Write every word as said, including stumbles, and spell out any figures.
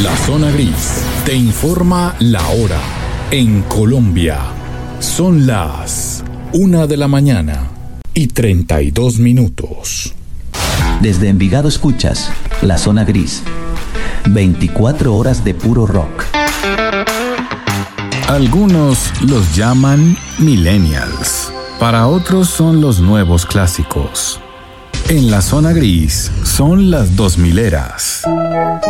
La Zona Gris te informa la hora. En Colombia son las una de la mañana y treinta y dos minutos. Desde Envigado escuchas La Zona Gris. veinticuatro horas de puro rock. Algunos los llaman millennials. Para otros son los nuevos clásicos. En La Zona Gris son las dos mileras.